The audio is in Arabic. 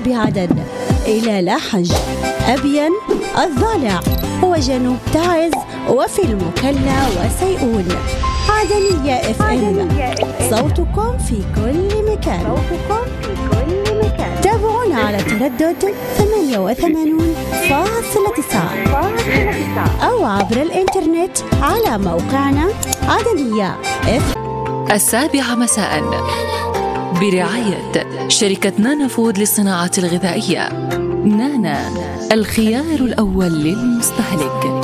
بعدن إلى لاحج، أبين، الضالع وجنوب تعز وفي المكلا وسيئون. عدنية FM، صوتكم في كل مكان. تابعونا على تردد 88.9 أو عبر الإنترنت على موقعنا عدنية FM. 7 مساء برعاية شركة نانا فود للصناعة الغذائية. نانا، الخيار الأول للمستهلك.